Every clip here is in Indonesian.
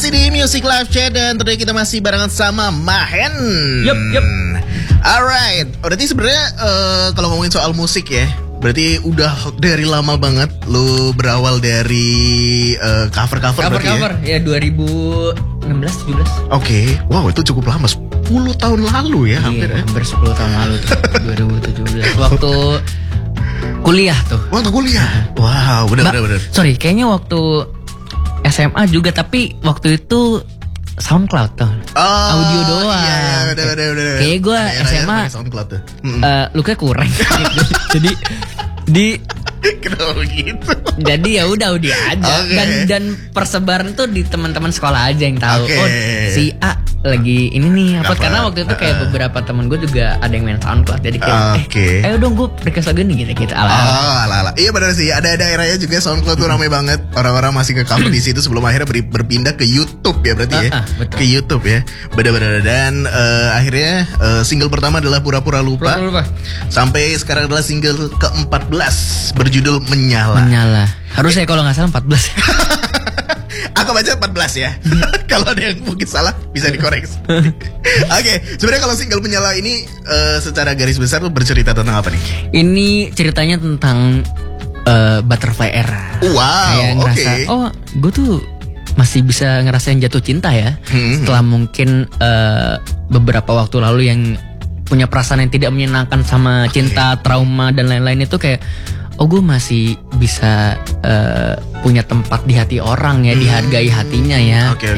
Masih di Music Live Chat dan tentunya kita masih barengan sama Mahen. Yup. Alright, berarti sebenarnya kalau ngomongin soal musik ya, berarti udah dari lama banget lu berawal dari cover-cover ya 2016 17. Oke, wow itu cukup lama, 10 tahun lalu ya, hampir ya. Hampir 10 tahun lalu tuh, 2017 waktu kuliah tuh. Waktu kuliah. Wow, benar. Sorry, kayaknya waktu SMA juga, tapi waktu itu SoundCloud tuh. Audio doang. Iya, udah. Kayak gue SMA SoundCloud tuh. looknya kurang. Jadi kenapa begitu? Jadi ya udah aja. Okay. Dan persebaran tuh di teman-teman sekolah aja yang tahu. Okay. Oh, si A lagi ini nih apa? Karena waktu itu kayak beberapa teman gue juga ada yang main SoundCloud. Jadi kayak ayo dong gue request lagu nih gitu. Ala. Iya benar sih. Ada daerahnya juga SoundCloud tuh ramai banget. Orang-orang masih ke cover di situ sebelum akhirnya berpindah ke YouTube ya berarti ya. Betul. Ke YouTube ya. Benar. Dan akhirnya single pertama adalah Pura-Pura Lupa. Sampai sekarang adalah single ke-14 berjudul Menyala. Harusnya kalau nggak salah 14. Aku baca 14 ya. Kalau ada yang mungkin salah bisa dikoreksi. Oke, sebenarnya kalau single Menyala ini secara garis besar tuh bercerita tentang apa nih? Ini ceritanya tentang butterfly era. Wow, kayak ngerasa, gue tuh masih bisa ngerasain jatuh cinta ya. Setelah mungkin beberapa waktu lalu yang punya perasaan yang tidak menyenangkan sama cinta, trauma dan lain-lain itu kayak gue masih bisa punya tempat di hati orang ya, dihargai hatinya ya. Oke.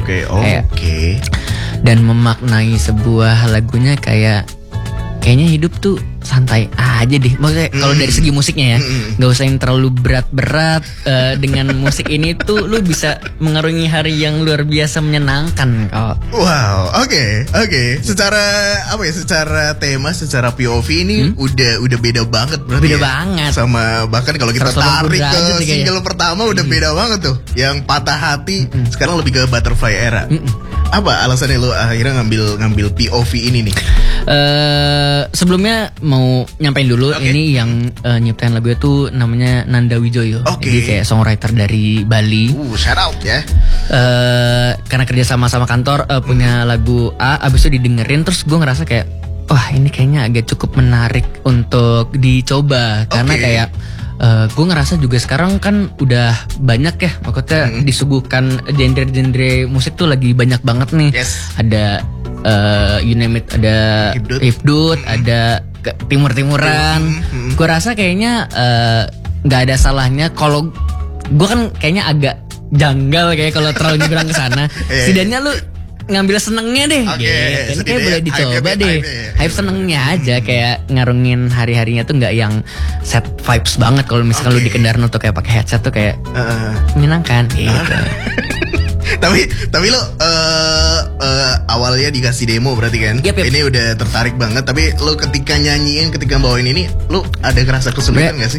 Dan memaknai sebuah lagunya kayaknya hidup tuh santai aja deh. Maksudnya kalau dari segi musiknya ya, nggak usah yang terlalu berat-berat. Dengan musik ini tuh lu bisa mengarungi hari yang luar biasa menyenangkan kok. Wow, oke. Secara apa ya? Secara tema, secara POV ini udah beda banget berarti. Beda ya? banget. Sama bahkan kalau kita tarik ke single pertama udah beda banget tuh. Yang Patah Hati sekarang lebih ke Butterfly Era. Apa alasannya lu akhirnya ngambil POV ini nih? Sebelumnya mau nyampein dulu ini yang nyiptain lagu itu namanya Nanda Wijoyo. Jadi kayak songwriter dari Bali. Shout out ya. Karena kerja sama kantor punya lagu A, abis itu didengerin terus gue ngerasa kayak wah ini kayaknya agak cukup menarik untuk dicoba karena kayak gue ngerasa juga sekarang kan udah banyak ya maksudnya disuguhkan genre musik tuh lagi banyak banget nih. Ada you name it, ada hipdut, ada timur-timuran. Gue rasa kayaknya nggak ada salahnya kalau gue kan kayaknya agak janggal kayak kalau terlalu nyebrang ke sana. Setidaknya lu ngambil senengnya deh gitu. Kayak boleh dicoba deh. Hype senengnya aja kayak ngarungin hari-harinya tuh nggak yang set vibes banget. Kalau misalkan lu di kendaraan tuh kayak pakai headset tuh kayak menyenangkan gitu. Tapi lo awalnya dikasih demo berarti kan? Yep. Ini udah tertarik banget. Tapi lo ketika nyanyiin, ketika bawain ini, lo ada ngerasa kesulitan gak sih?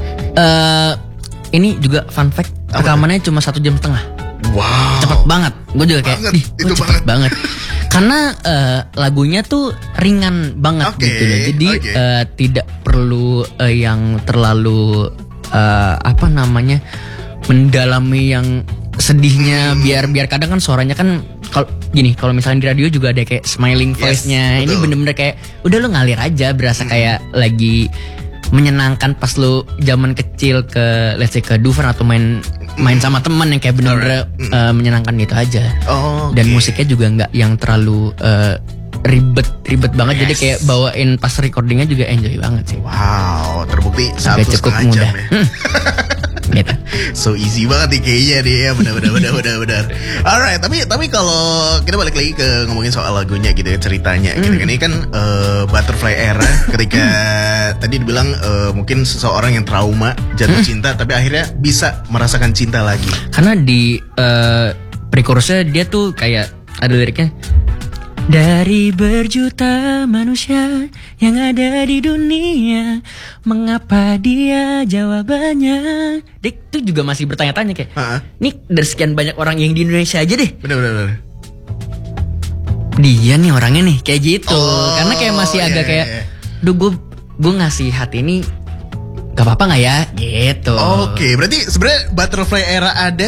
Ini juga fun fact, rekamannya cuma 1,5 jam. Wow, cepet banget. Gue juga kayak itu cepet banget. Karena lagunya tuh ringan banget gitu loh. Jadi tidak perlu yang terlalu mendalami yang sedihnya. Biar kadang kan suaranya kan kalau misalnya di radio juga ada kayak smiling voice-nya. Ini bener-bener kayak udah lo ngalir aja, berasa kayak lagi menyenangkan pas lo zaman kecil ke let's say ke Dufan atau main sama teman yang kayak bener-bener menyenangkan gitu aja. Dan musiknya juga nggak yang terlalu ribet banget. Jadi kayak bawain pas recordingnya juga enjoy banget sih. Wow, terbukti 1,5 jam ya. Gitu. So easy banget nih kayaknya deh ya, benar. Alright, tapi kalau kita balik lagi ke ngomongin soal lagunya gitu ya, ceritanya gitu kan. Ini kan Butterfly Era ketika tadi dibilang mungkin seseorang yang trauma jatuh cinta tapi akhirnya bisa merasakan cinta lagi. Karena di pre-chorusnya dia tuh kayak ada liriknya, dari berjuta manusia yang ada di dunia, mengapa dia jawabannya? Dik tuh juga masih bertanya-tanya kayak, nih dari sekian banyak orang yang di Indonesia aja deh. Bener. Dia nih orangnya nih kayak gitu. Karena kayak masih agak kayak, duh gue ngasih hati ini gak apa-apa gak ya? Gitu. Berarti sebenarnya Butterfly Era ada